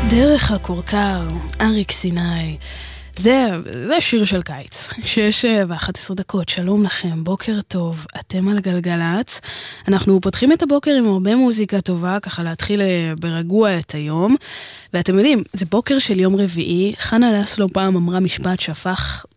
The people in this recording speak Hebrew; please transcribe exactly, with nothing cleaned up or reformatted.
דרך הכורכר, אריק סיני. זה, זה שיר של קיץ. שש ואחת עשרה דקות, שלום לכם, בוקר טוב, אתם על גלגלץ. אנחנו פותחים את הבוקר עם הרבה מוזיקה טובה, ככה להתחיל ברגוע את היום. ואתם יודעים, זה בוקר של יום רביעי, חנה לסלו פעם אמרה משפט שהפך